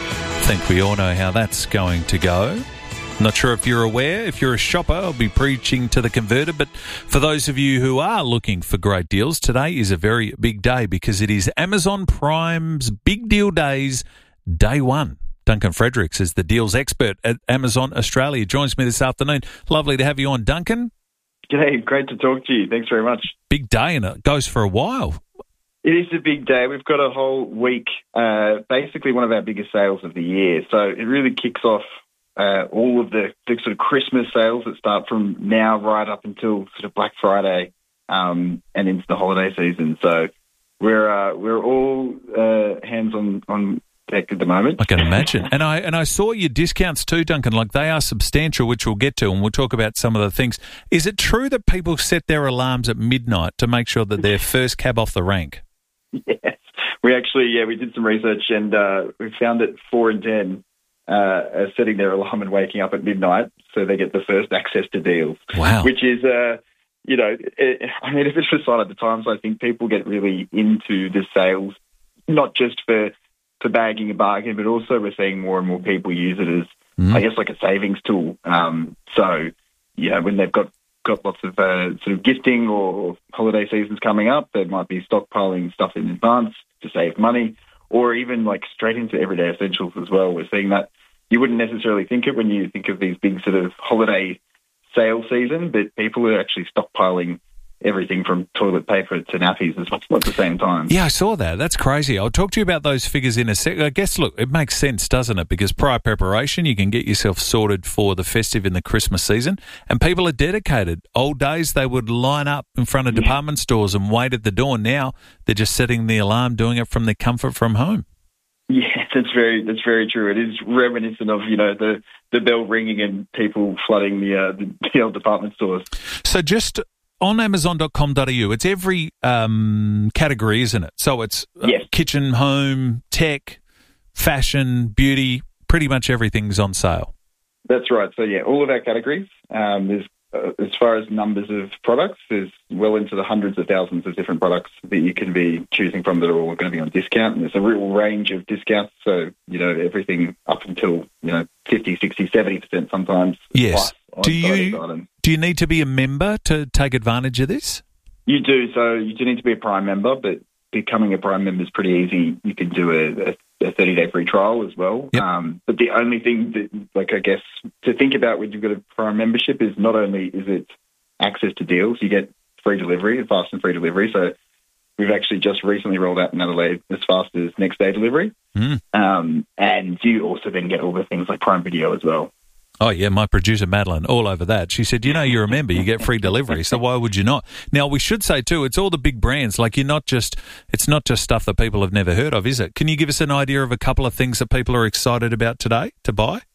S2: I think we all know how that's going to go. Not sure if you're aware. If you're a shopper, I'll be preaching to the converted. But for those of you who are looking for great deals, today is a very big day because it is Amazon Prime's Big Deal Days, day one. Duncan Fredericks is the deals expert at Amazon Australia. Joins me this afternoon. Lovely to have you on, Duncan.
S22: G'day, great to talk to you. Thanks very much.
S2: Big day, and it goes for a while.
S22: It is a big day. We've got a whole week, uh, basically one of our biggest sales of the year. So it really kicks off uh, all of the, the sort of Christmas sales that start from now right up until sort of Black Friday um, and into the holiday season. So we're uh, we're all uh, hands on on. at the moment.
S2: I can imagine. and I and I saw your discounts too, Duncan. Like, they are substantial, which we'll get to, and we'll talk about some of the things. Is it true that people set their alarms at midnight to make sure that they're first cab off the rank?
S22: Yes. We actually, yeah, we did some research, and uh, we found that four in ten uh, are setting their alarm and waking up at midnight so they get the first access to deals.
S2: Wow.
S22: Which is, uh, you know, it, I mean, if it's a sign of the times, I think people get really into the sales, not just for for bagging a bargain, but also we're seeing more and more people use it as, mm. I guess, like a savings tool. Um, so, you know, when they've got, got lots of uh, sort of gifting or holiday seasons coming up, they might be stockpiling stuff in advance to save money, or even like straight into everyday essentials as well. We're seeing that. You wouldn't necessarily think it when you think of these big sort of holiday sale season, but people are actually stockpiling everything from toilet paper to nappies as well at the same time.
S2: Yeah, I saw that. That's crazy. I'll talk to you about those figures in a sec. I guess, look, it makes sense, doesn't it? Because prior preparation, you can get yourself sorted for the festive in the Christmas season, and people are dedicated. Old days, they would line up in front of department stores and wait at the door. Now, they're just setting the alarm, doing it from their comfort from home.
S22: Yeah, that's very that's very true. It is reminiscent of, you know, the, the bell ringing and people flooding the, uh, the, the old department stores.
S2: So just on amazon dot com dot a u, it's every um, category, isn't it? So it's uh,
S22: yes.
S2: kitchen, home, tech, fashion, beauty, pretty much everything's on sale.
S22: That's right. So, yeah, all of our categories. Um, there's, uh, as far as numbers of products, there's well into the hundreds of thousands of different products that you can be choosing from that are all going to be on discount. And there's a real range of discounts. So, you know, everything up until, you know, fifty, sixty, seventy percent sometimes.
S2: Yes. Do you
S22: items.
S2: do you need to be a member to take advantage of this?
S22: You do. So you do need to be a Prime member, but becoming a Prime member is pretty easy. You can do a, a thirty-day free trial as well.
S2: Yep.
S22: Um, but the only thing that, like, I guess, to think about when you've got a Prime membership is not only is it access to deals, you get free delivery, fast and free delivery. So we've actually just recently rolled out in Adelaide as fast as next day delivery.
S2: Mm.
S22: Um, and you also then get all the things like Prime Video as well.
S2: Oh, yeah, my producer, Madeline, all over that. She said, you know, you're a member, you get free delivery, so why would you not? Now, we should say, too, it's all the big brands. Like, you're not just, it's not just stuff that people have never heard of, is it? Can you give us an idea of a couple of things that people are excited about today to buy?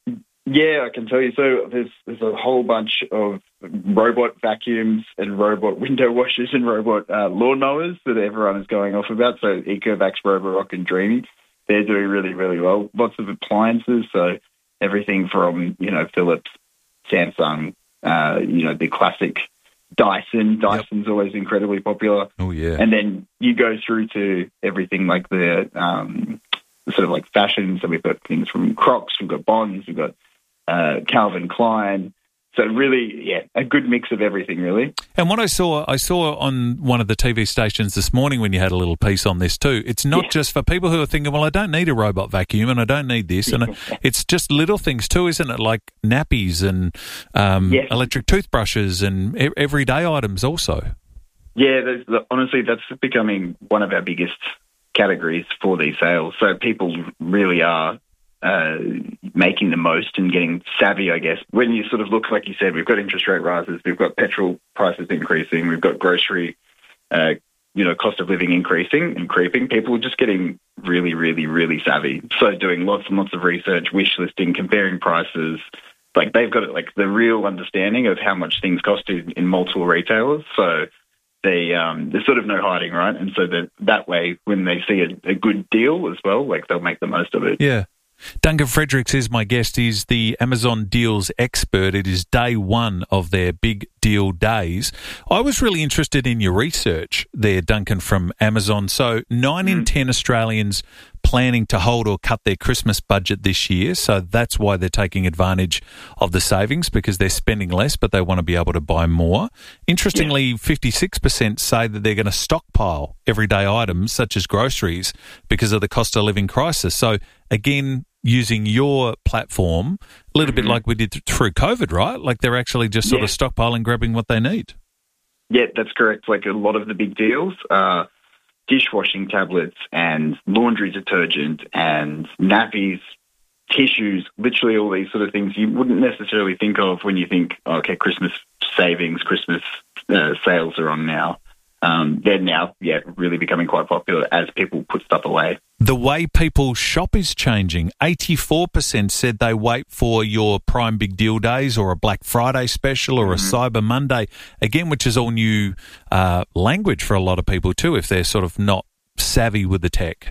S22: Yeah, I can tell you. So there's there's a whole bunch of robot vacuums and robot window washers and robot uh, lawnmowers that everyone is going off about. So Ecovacs, Roborock and Dreamy, they're doing really, really well. Lots of appliances, so everything from, you know, Philips, Samsung, uh, you know, the classic Dyson. Dyson's yep. always incredibly popular.
S2: Oh, yeah.
S22: And then you go through to everything like the um, sort of like fashion. So we've got things from Crocs, we've got Bonds, we've got Uh, Calvin Klein. So really, yeah, a good mix of everything, really.
S2: And what I saw, I saw on one of the T V stations this morning when you had a little piece on this too, it's not yeah. just for people who are thinking, well, I don't need a robot vacuum and I don't need this. And it's just little things too, isn't it? Like nappies and um, yes. electric toothbrushes and e- everyday items also.
S22: Yeah, there's, honestly, that's becoming one of our biggest categories for these sales. So people really are Uh, making the most and getting savvy, I guess. When you sort of look, like you said, we've got interest rate rises, we've got petrol prices increasing, we've got grocery, uh, you know, cost of living increasing and creeping. People are just getting really, really, really savvy. So doing lots and lots of research, wish listing, comparing prices. Like they've got like the real understanding of how much things cost in, in multiple retailers. So they um, there's sort of no hiding, right? And so that that way, when they see a, a good deal as well, like they'll make the most of it.
S2: Yeah. Duncan Fredericks is my guest. He's the Amazon deals expert. It is day one of their big deal days. I was really interested in your research there, Duncan, from Amazon. So nine mm. in ten Australians planning to hold or cut their Christmas budget this year. So that's why they're taking advantage of the savings, because they're spending less, but they want to be able to buy more. Interestingly, yeah. fifty-six percent say that they're going to stockpile everyday items such as groceries because of the cost of living crisis. So again, using your platform, a little mm-hmm. bit like we did th- through COVID, right? Like they're actually just sort yeah. of stockpiling, grabbing what they need.
S22: Yeah, that's correct. Like a lot of the big deals are dishwashing tablets and laundry detergent and nappies, tissues, literally all these sort of things you wouldn't necessarily think of when you think, oh, okay, Christmas savings, Christmas uh, sales are on now. Um, they're now, yeah, really becoming quite popular as people put stuff away.
S2: The way people shop is changing. eighty-four percent said they wait for your Prime Big Deal Days or a Black Friday special or a mm-hmm. Cyber Monday, again, which is all new uh, language for a lot of people too, if they're sort of not savvy with the tech.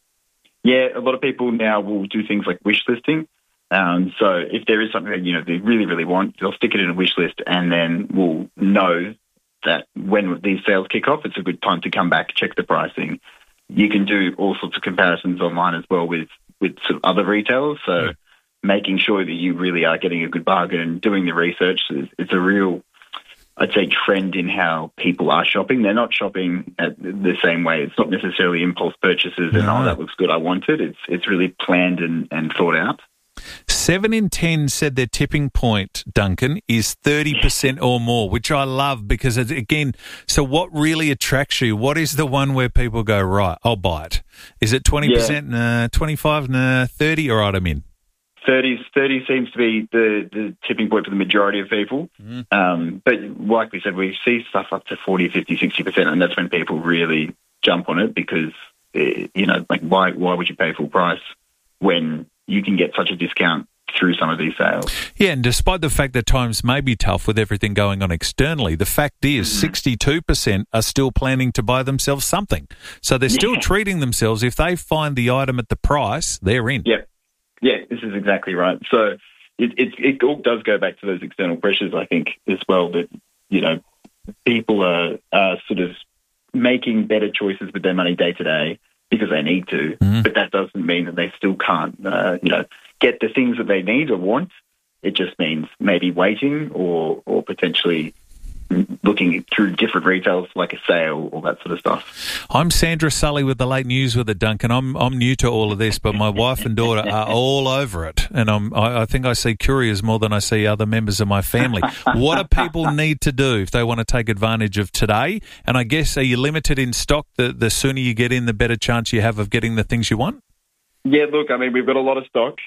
S22: Yeah, a lot of people now will do things like wish listing. Um, so if there is something that, you know, they really, really want, they'll stick it in a wish list and then we'll know that when these sales kick off, it's a good time to come back, check the pricing. You can do all sorts of comparisons online as well with, with sort of other retailers. So yeah. making sure that you really are getting a good bargain and doing the research, is, it's a real, I'd say, trend in how people are shopping. They're not shopping at the same way. It's not necessarily impulse purchases and, no. oh, that looks good, I want it. It's, it's really planned and, and thought out.
S2: Seven in ten said their tipping point, Duncan, is thirty percent or more, which I love because, it's, again, so what really attracts you? What is the one where people go, right, I'll buy it? Is it twenty percent, yeah. nah, twenty-five, nah, thirty, all right, I'm in?
S22: thirty, thirty seems to be the, the tipping point for the majority of people. Mm. Um, but like we said, we see stuff up to forty, fifty, sixty percent, and that's when people really jump on it because, you know, like why why would you pay full price when you can get such a discount through some of these sales?
S2: Yeah, and despite the fact that times may be tough with everything going on externally, the fact is mm-hmm. sixty-two percent are still planning to buy themselves something. So they're still yeah. treating themselves. If they find the item at the price, they're in.
S22: Yeah, yeah, this is exactly right. So it, it, it all does go back to those external pressures, I think, as well, that, you know, people are, are sort of making better choices with their money day to day because they need to, mm-hmm. but that doesn't mean that they still can't, uh, you know, get the things that they need or want. It just means maybe waiting or or potentially looking through different retails like a sale, all that sort of stuff.
S2: I'm Sandra Sully with the late news with it, Duncan. I'm I'm new to all of this, but my wife and daughter are all over it, and I'm I, I think I see couriers more than I see other members of my family. What do people need to do if they want to take advantage of today? And I guess, are you limited in stock? The the sooner you get in, the better chance you have of getting the things you want?
S22: Yeah, look, I mean, we've got a lot of stock,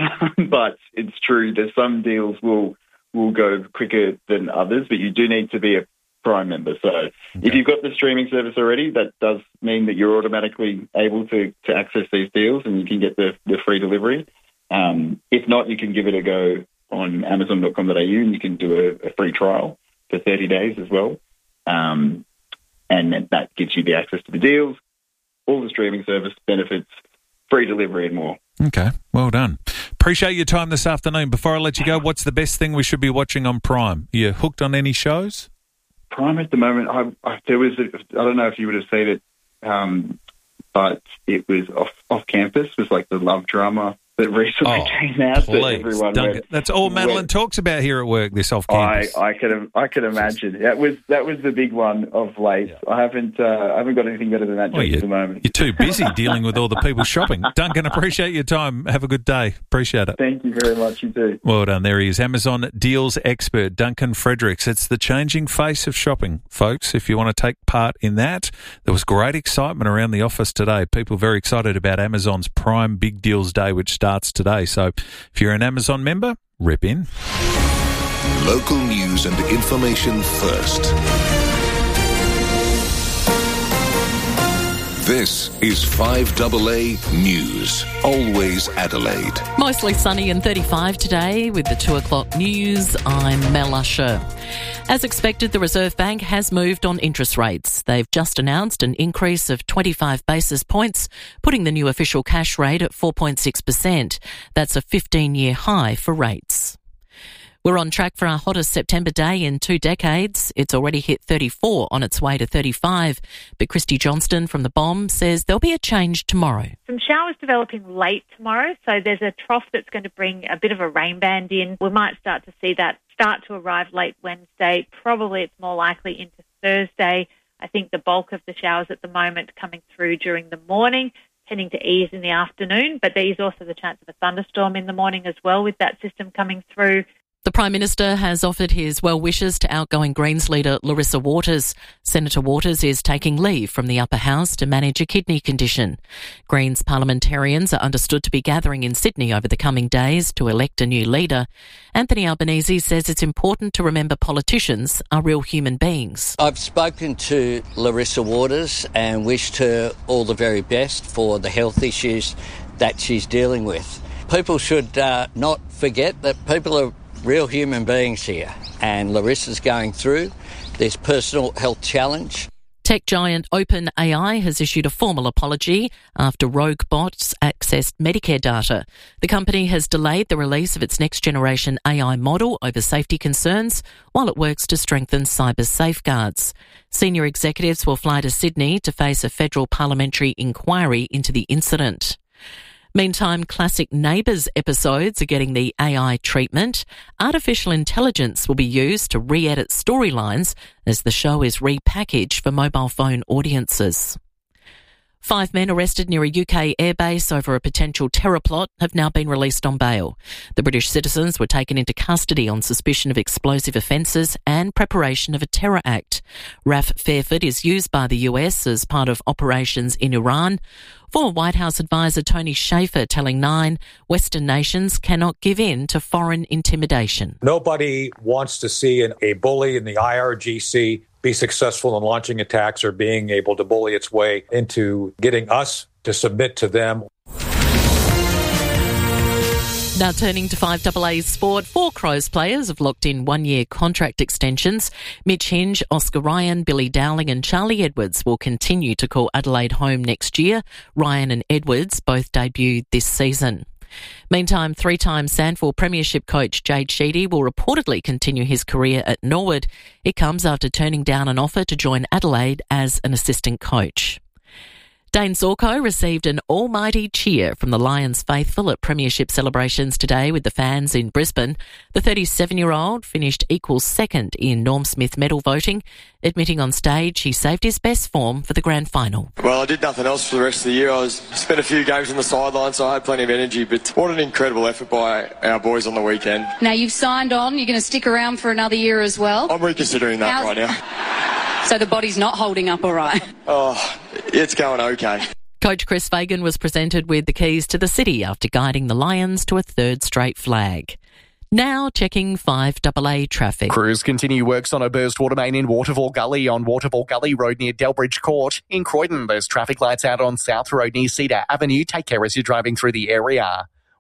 S22: but it's true. There's some deals will will go quicker than others, but you do need to be a Prime member. So okay. if you've got the streaming service already, that does mean that you're automatically able to, to access these deals and you can get the, the free delivery. Um, if not, you can give it a go on amazon dot com dot a u, and you can do a, a free trial for thirty days as well. Um, and that gives you the access to the deals, all the streaming service benefits, free delivery and more.
S2: Okay, well done. Appreciate your time this afternoon. Before I let you go, what's the best thing we should be watching on Prime? Are you hooked on any shows?
S22: Prime at the moment, I, I, there was, a, I don't know if you would have seen it, um, but it was off, off campus, it was like the love drama that recently
S2: oh,
S22: came out.
S2: Please,
S22: that everyone
S2: Duncan,
S22: went,
S2: that's all Madeline
S22: went,
S2: talks about here at work, this off campus.
S22: I, I can I can imagine. That was that was the big one of late. Yeah. I haven't uh, I haven't got anything better than that well, at the moment.
S2: You're too busy dealing with all the people shopping. Duncan, appreciate your time. Have a good day. Appreciate it.
S22: Thank you very much. You too.
S2: Well done. There he is, Amazon deals expert, Duncan Fredericks. It's the changing face of shopping, folks. If you want to take part in that, there was great excitement around the office today. People very excited about Amazon's Prime Big Deals Day, which starts today. So if you're an Amazon member, rip in.
S9: Local news and information first. This is five A A News. Always Adelaide.
S10: Mostly sunny and thirty-five today with the two o'clock news. I'm Mel Usher. As expected, the Reserve Bank has moved on interest rates. They've just announced an increase of twenty-five basis points, putting the new official cash rate at four point six percent. That's a fifteen-year high for rates. We're on track for our hottest September day in two decades. It's already hit thirty-four, on its way to thirty-five. But Christy Johnston from the B O M says there'll be a change tomorrow.
S1: Some showers developing late tomorrow, so there's a trough that's going to bring a bit of a rain band in. We might start to see that start to arrive late Wednesday. Probably it's more likely into Thursday. I think the bulk of the showers at the moment coming through during the morning, tending to ease in the afternoon, but there is also the chance of a thunderstorm in the morning as well with that system coming through.
S10: The Prime Minister has offered his well wishes to outgoing Greens leader Larissa Waters. Senator Waters is taking leave from the upper house to manage a kidney condition. Greens parliamentarians are understood to be gathering in Sydney over the coming days to elect a new leader. Anthony Albanese says it's important to remember politicians are real human beings.
S3: I've spoken to Larissa Waters and wished her all the very best for the health issues that she's dealing with. People should uh, not forget that people are real human beings here, and Larissa's going through this personal health challenge.
S10: Tech giant OpenAI has issued a formal apology after rogue bots accessed Medicare data. The company has delayed the release of its next-generation A I model over safety concerns while it works to strengthen cyber safeguards. Senior executives will fly to Sydney to face a federal parliamentary inquiry into the incident. Meantime, classic Neighbours episodes are getting the A I treatment. Artificial intelligence will be used to re-edit storylines as the show is repackaged for mobile phone audiences. Five men arrested near a U K airbase over a potential terror plot have now been released on bail. The British citizens were taken into custody on suspicion of explosive offences and preparation of a terror act. R A F Fairford is used by the U S as part of operations in Iran. Former White House advisor Tony Shaffer telling Nine, Western nations cannot give in to foreign intimidation.
S23: Nobody wants to see an, a bully in the I R G C be successful in launching attacks or being able to bully its way into getting us to submit to them.
S10: Now turning to five A A sport, four Crows players have locked in one-year contract extensions. Mitch Hinge, Oscar Ryan, Billy Dowling and Charlie Edwards will continue to call Adelaide home next year. Ryan and Edwards both debuted this season. Meantime, three-time Sandford Premiership coach Jade Sheedy will reportedly continue his career at Norwood. It comes after turning down an offer to join Adelaide as an assistant coach. Dane Zorko received an almighty cheer from the Lions faithful at Premiership celebrations today with the fans in Brisbane. The thirty-seven-year-old finished equal second in Norm Smith medal voting, admitting on stage he saved his best form for the grand final.
S24: Well, I did nothing else for the rest of the year. I was spent a few games on the sideline, so I had plenty of energy, but what an incredible effort by our boys on the weekend.
S25: Now you've signed on, you're going to stick around for another year as well?
S24: I'm reconsidering that
S25: How's...
S24: right now.
S25: So the body's not holding up all right?
S24: Oh, it's going okay.
S10: Coach Chris Fagan was presented with the keys to the city after guiding the Lions to a third straight flag. Now checking five A A traffic.
S26: Crews continue works on a burst water main in Waterfall Gully on Waterfall Gully Road near Delbridge Court. In Croydon, there's traffic lights out on South Road near Cedar Avenue. Take care as you're driving through the area.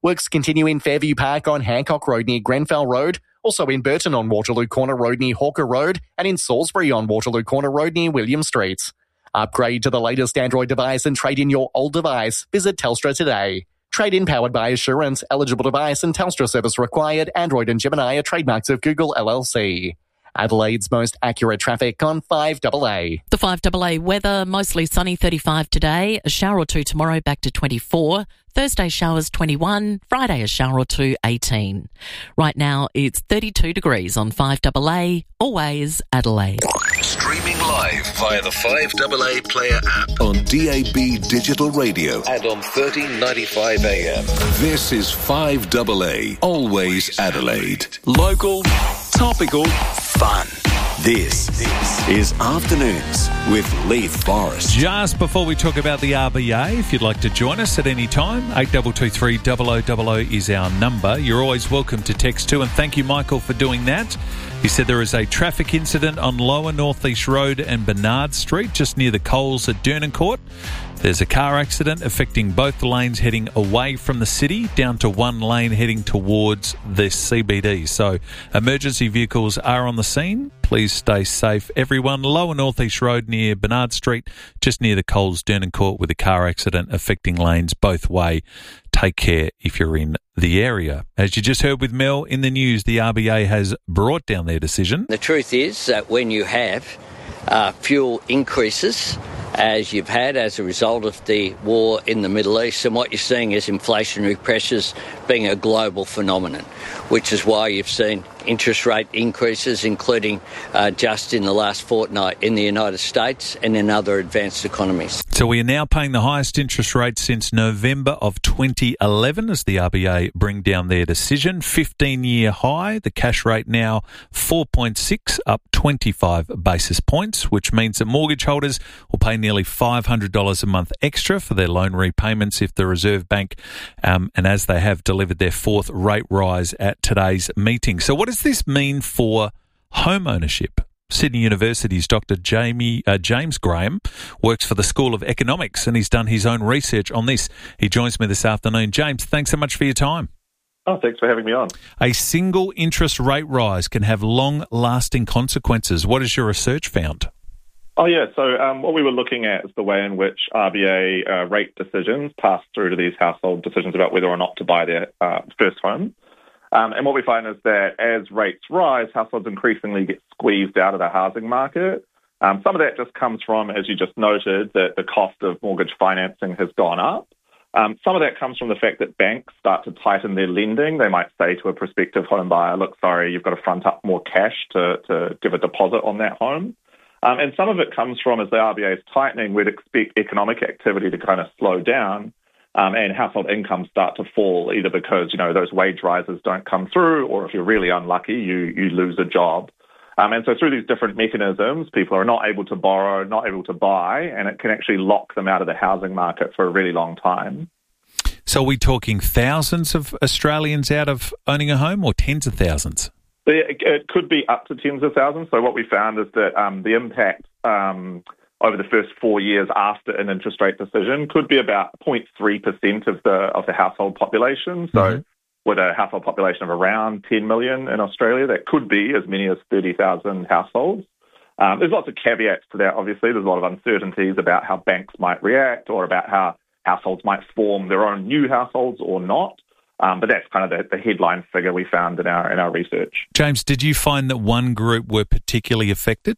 S26: Works continue in Fairview Park on Hancock Road near Grenfell Road, also in Burton on Waterloo Corner Road near Hawker Road, and in Salisbury on Waterloo Corner Road near William Street. Upgrade to the latest Android device and trade in your old device. Visit Telstra today. Trade-in powered by Assurance, eligible device and Telstra service required. Android and Gemini are trademarks of Google L L C. Adelaide's most accurate traffic on five double A.
S10: The five double A weather, mostly sunny, thirty-five today, a shower or two tomorrow, back to twenty-four. Thursday showers, twenty-one. Friday a shower or two, eighteen. Right now it's thirty-two degrees on five double A, always Adelaide.
S9: Streaming live via the five double A Player app on D A B Digital Radio and on thirteen ninety-five A M. This is five double A, always Adelaide. Local, topical, fun. This is Afternoons with Leith Forrest.
S2: Just before we talk about the R B A, if you'd like to join us at any time, eight two two three, zero zero zero zero is our number. You're always welcome to text too, and thank you, Michael, for doing that. He said there is a traffic incident on Lower North East Road and Bernard Street, just near the Coles at Dernancourt. There's a car accident affecting both lanes heading away from the city, down to one lane heading towards the C B D. So emergency vehicles are on the scene. Please stay safe, everyone. Lower North East Road near Bernard Street, just near the Coles Dernancourt, with a car accident affecting lanes both way. Take care if you're in the area. As you just heard with Mel in the news, the R B A has brought down their decision.
S3: The truth is that when you have uh, fuel increases, as you've had as a result of the war in the Middle East, and what you're seeing is inflationary pressures being a global phenomenon, which is why you've seen interest rate increases, including uh, just in the last fortnight in the United States and in other advanced economies.
S2: So we are now paying the highest interest rate since November of twenty eleven as the R B A bring down their decision. fifteen-year high, the cash rate now four point six, up twenty-five basis points, which means that mortgage holders will pay nearly five hundred dollars a month extra for their loan repayments if the Reserve Bank, um, and as they have delivered their fourth rate rise at today's meeting. So what does this mean for home ownership? Sydney University's Doctor Jamie, uh, James Graham works for the School of Economics, and he's done his own research on this. He joins me this afternoon. James, thanks so much for your time.
S4: Oh, thanks for having me on.
S2: A single interest rate rise can have long-lasting consequences. What has your research found?
S4: Oh, yeah. So um, what we were looking at is the way in which R B A uh, rate decisions pass through to these household decisions about whether or not to buy their uh, first home. Um, and what we find is that as rates rise, households increasingly get squeezed out of the housing market. Um, some of that just comes from, as you just noted, that the cost of mortgage financing has gone up. Um, some of that comes from the fact that banks start to tighten their lending. They might say to a prospective home buyer, look, sorry, you've got to front up more cash to, to give a deposit on that home. Um, and some of it comes from, as the R B A is tightening, we'd expect economic activity to kind of slow down. Um, and household incomes start to fall, either because, you know, those wage rises don't come through, or if you're really unlucky, you you lose a job. Um, and so through these different mechanisms, people are not able to borrow, not able to buy, and it can actually lock them out of the housing market for a really long time.
S2: So are we talking thousands of Australians out of owning a home, or tens of thousands?
S4: It, it could be up to tens of thousands. So what we found is that um, the impact um, over the first four years after an interest rate decision could be about zero point three percent of the of the household population. So mm-hmm. with a household population of around ten million in Australia, that could be as many as thirty thousand households. Um, there's lots of caveats to that, obviously. There's a lot of uncertainties about how banks might react or about how households might form their own new households or not. Um, but that's kind of the, the headline figure we found in our in our research.
S2: James, did you find that one group were particularly affected?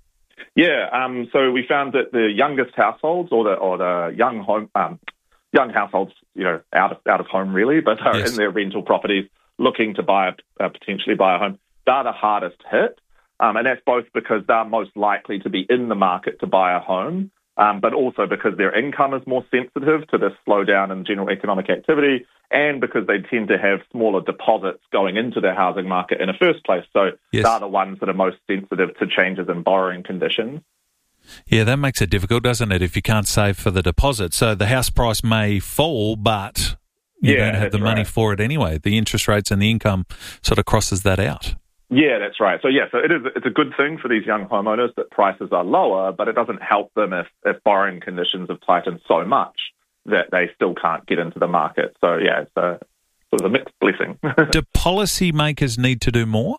S4: Yeah, um, so we found that the youngest households, or the or the young home um, young households, you know, out of out of home really, but are yes. in their rental properties looking to buy a, uh, potentially buy a home, they're the hardest hit, um, and that's both because they're most likely to be in the market to buy a home, um, but also because their income is more sensitive to this slowdown in general economic activity, and because they tend to have smaller deposits going into their housing market in the first place. So yes. they're the ones that are most sensitive to changes in borrowing conditions.
S2: Yeah, that makes it difficult, doesn't it, if you can't save for the deposit? So the house price may fall, but you
S4: yeah,
S2: don't have the money
S4: right.
S2: for it anyway. The interest rates and the income sort of crosses that out.
S4: Yeah, that's right. So, yeah, so it is, it's a good thing for these young homeowners that prices are lower, but it doesn't help them if, if borrowing conditions have tightened so much that they still can't get into the market. So, yeah, it's a, sort of a mixed blessing.
S2: Do policymakers need to do more?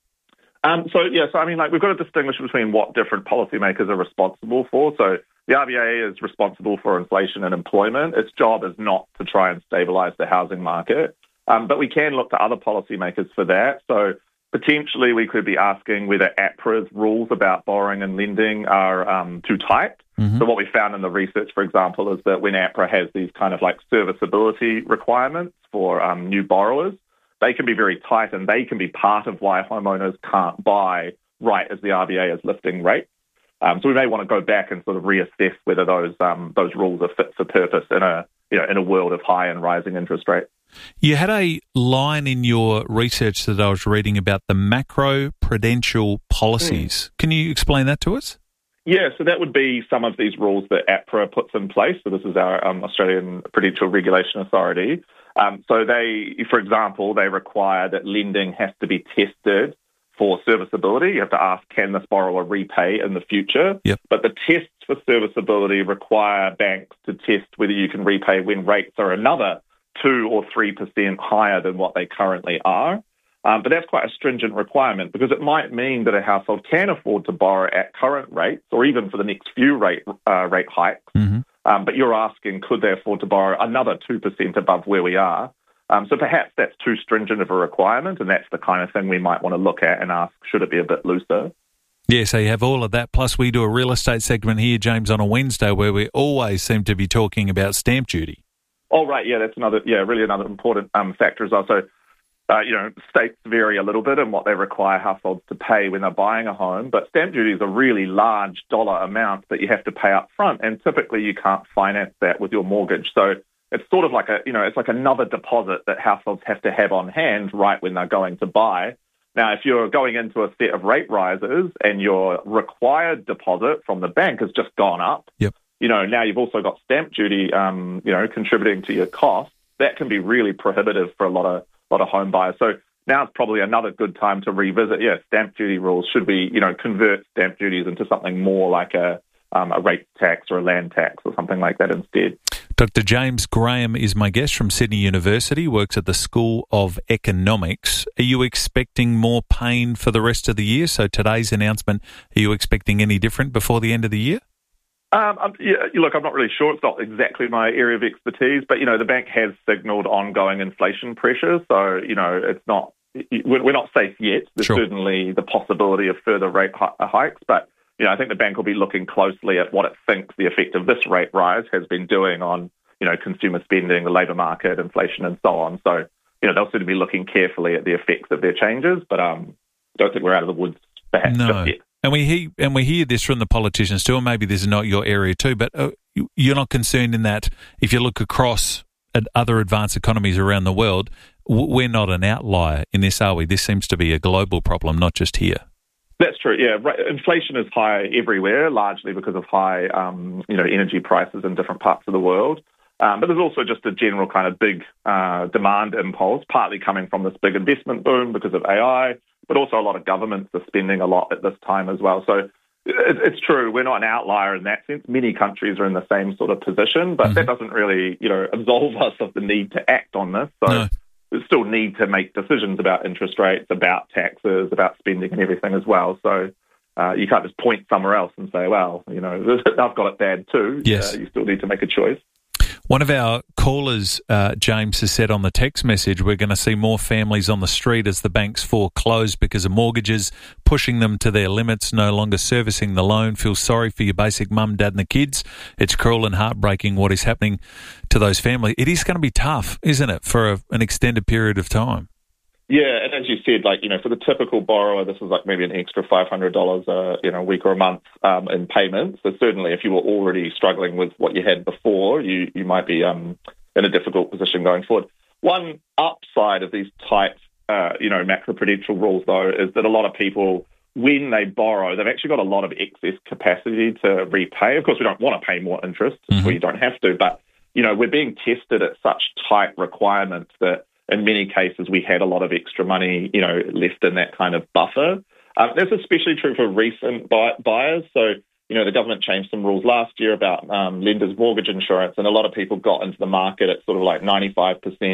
S4: Um, so, yeah, so I mean, like, we've got to distinguish between what different policymakers are responsible for. So the R B A is responsible for inflation and employment. Its job is not to try and stabilise the housing market. Um, but we can look to other policymakers for that. So potentially we could be asking whether APRA's rules about borrowing and lending are um, too tight. Mm-hmm. So what we found in the research, for example, is that when APRA has these kind of like serviceability requirements for um, new borrowers, they can be very tight, and they can be part of why homeowners can't buy right as the R B A is lifting rates. Um, so we may want to go back and sort of reassess whether those um, those rules are fit for purpose in a you know in a world of high and rising interest rates.
S2: You had a line in your research that I was reading about the macro-prudential policies. Mm. Can you explain that to us?
S4: Yeah, so that would be some of these rules that APRA puts in place. So this is our um, Australian Prudential Regulation Authority. Um, so they, for example, they require that lending has to be tested for serviceability. You have to ask, can this borrower repay in the future?
S2: Yep.
S4: But the tests for serviceability require banks to test whether you can repay when rates are another two or three percent higher than what they currently are. Um, but that's quite a stringent requirement, because it might mean that a household can afford to borrow at current rates or even for the next few rate uh, rate hikes.
S2: Mm-hmm.
S4: Um, but you're asking, could they afford to borrow another two percent above where we are? Um, so perhaps that's too stringent of a requirement, and that's the kind of thing we might want to look at and ask, should it be a bit looser?
S2: Yeah, so you have all of that. Plus we do a real estate segment here, James, on a Wednesday where we always seem to be talking about stamp duty.
S4: Oh, right, yeah, that's another, yeah, really another important um, factor as well. So, uh, you know, states vary a little bit in what they require households to pay when they're buying a home, but stamp duty is a really large dollar amount that you have to pay up front, and typically you can't finance that with your mortgage. So it's sort of like a, you know, it's like another deposit that households have to have on hand right when they're going to buy. Now, if you're going into a set of rate rises and your required deposit from the bank has just gone up,
S2: yep.
S4: you know, now you've also got stamp duty, um, you know, contributing to your costs. That can be really prohibitive for a lot of lot of home buyers. So now it's probably another good time to revisit, yeah, stamp duty rules. Should we, you know, convert stamp duties into something more like a um, a rate tax or a land tax or something like that instead?
S2: Doctor James Graham is my guest from Sydney University, works at the School of Economics. Are you expecting more pain for the rest of the year? So today's announcement, are you expecting any different before the end of the year?
S4: Um, I'm, yeah, look, I'm not really sure. It's not exactly my area of expertise, but, you know, the bank has signalled ongoing inflation pressure. So, you know, it's not, we're not safe yet. There's
S2: sure.
S4: certainly the possibility of further rate hikes, but, you know, I think the bank will be looking closely at what it thinks the effect of this rate rise has been doing on, you know, consumer spending, the labour market, inflation, and so on. So, you know, they'll certainly be looking carefully at the effects of their changes, but um, I don't think we're out of the woods perhaps
S2: no.
S4: just yet.
S2: And we hear and we hear this from the politicians too, and maybe this is not your area too, but uh, you're not concerned in that if you look across at other advanced economies around the world, we're not an outlier in this, are we? This seems to be a global problem, not just here.
S4: That's true, yeah. Inflation is high everywhere, largely because of high um, you know, energy prices in different parts of the world. Um, but there's also just a general kind of big uh, demand impulse, partly coming from this big investment boom because of A I, but also a lot of governments are spending a lot at this time as well. So it, it's true, we're not an outlier in that sense. Many countries are in the same sort of position, but mm-hmm. that doesn't really, you know, absolve us of the need to act on this. So
S2: no.
S4: we still need to make decisions about interest rates, about taxes, about spending and everything as well. So uh, you can't just point somewhere else and say, well, you know, I've got it bad too.
S2: Yes.
S4: Uh, you still need to make a choice.
S2: One of our callers, uh, James, has said on the text message, we're going to see more families on the street as the banks foreclose because of mortgages, pushing them to their limits, no longer servicing the loan. Feel sorry for your basic mum, dad and the kids. It's cruel and heartbreaking what is happening to those families. It is going to be tough, isn't it, for a, an extended period of time?
S4: Yeah, and as you said, like, you know, for the typical borrower, this is like maybe an extra five hundred dollars a, you know, week or a month um, in payments. So certainly if you were already struggling with what you had before, you, you might be um, in a difficult position going forward. One upside of these tight, uh, you know, macroprudential rules, though, is that a lot of people, when they borrow, they've actually got a lot of excess capacity to repay. Of course, we don't want to pay more interest, mm-hmm. so you don't have to, but, you know, we're being tested at such tight requirements that in many cases, we had a lot of extra money, you know, left in that kind of buffer. Um, that's especially true for recent buy- buyers. So, you know, the government changed some rules last year about um, lenders' mortgage insurance, and a lot of people got into the market at sort of like ninety-five percent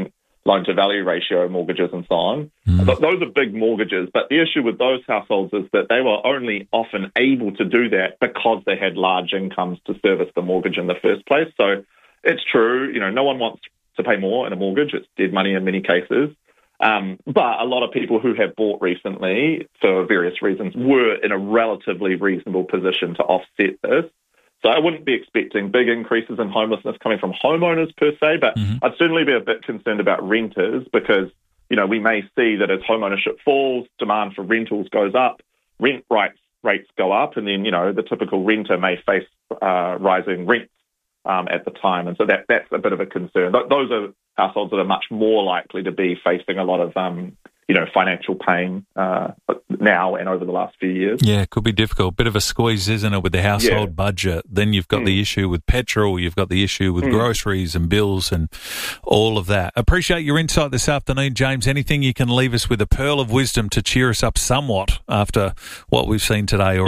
S4: loan-to-value ratio mortgages and so on. Mm. Th- those are big mortgages, but the issue with those households is that they were only often able to do that because they had large incomes to service the mortgage in the first place. So it's true, you know, no one wants to pay more in a mortgage. It's dead money in many cases. Um, but a lot of people who have bought recently, for various reasons, were in a relatively reasonable position to offset this. So I wouldn't be expecting big increases in homelessness coming from homeowners per se, but mm-hmm. I'd certainly be a bit concerned about renters because, you know, we may see that as homeownership falls, demand for rentals goes up, rent rights rates go up, and then, you know, the typical renter may face uh, rising rents um, at the time. And so that that's a bit of a concern. Th- those are households that are much more likely to be facing a lot of um, you know, financial pain uh, now and over the last few years.
S2: Yeah, it could be difficult. Bit of a squeeze, isn't it, with the household yeah. budget? Then you've got mm. the issue with petrol, you've got the issue with mm. groceries and bills and all of that. Appreciate your insight this afternoon, James. Anything you can leave us with a pearl of wisdom to cheer us up somewhat after what we've seen today? Or